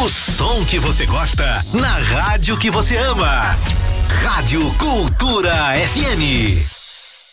O som que você gosta, na rádio que você ama. Rádio Cultura FM.